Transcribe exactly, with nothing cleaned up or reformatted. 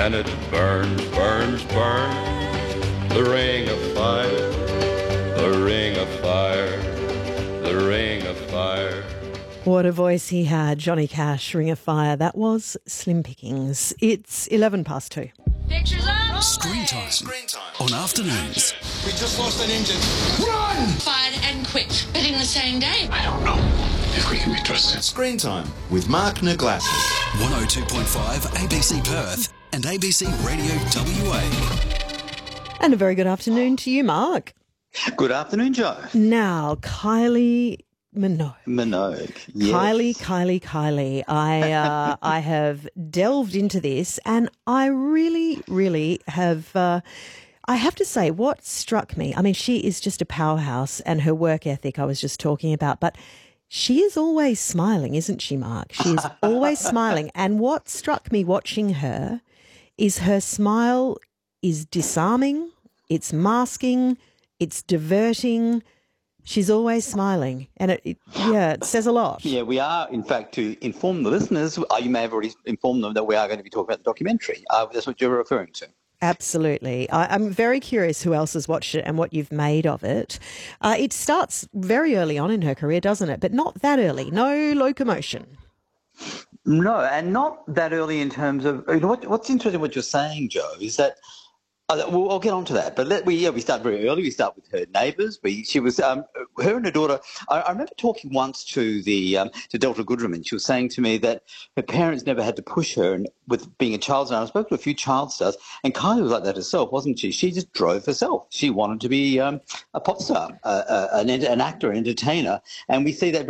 and it burns, burns, burns. The ring of fire, the ring of fire, the ring of fire. What a voice he had, Johnny Cash, Ring of Fire. That was Slim Pickings. It's eleven past two. Pictures on. Screen time. Screen time. On afternoons. We just lost an engine. Run! Fired and quit, but in the same day. I don't know if we can be trusted. Screen time with Mark Naglassis. one oh two point five A B C Perth and A B C Radio W A. And a very good afternoon to you, Mark. Good afternoon, Joe. Now, Kylie Minogue. Minogue. Yes. Kylie, Kylie, Kylie. I uh, I have delved into this and I really, really have, uh, I have to say, what struck me, I mean, she is just a powerhouse and her work ethic I was just talking about, but she is always smiling, isn't she, Mark? She is always smiling. And what struck me watching her is her smile is disarming, it's masking, it's diverting. She's always smiling, and it, it yeah, it says a lot. Yeah, we are, in fact, to inform the listeners, uh, you may have already informed them that we are going to be talking about the documentary. Uh, that's what you're referring to. Absolutely. I, I'm very curious who else has watched it and what you've made of it. Uh, it starts very early on in her career, doesn't it? But not that early. No locomotion. No, and not that early in terms of, you know, what, what's interesting what you're saying, Joe, is that Uh, well, I'll get on to that, but let, we yeah we start very early. We start with her neighbours. We she was um, her and her daughter. I, I remember talking once to the um, to Delta Goodrum, and she was saying to me that her parents never had to push her, and with being a child star. I spoke to a few child stars, and Kylie was like that herself, wasn't she? She just drove herself. She wanted to be um, a pop star, uh, uh, an, an actor, an entertainer, and we see that very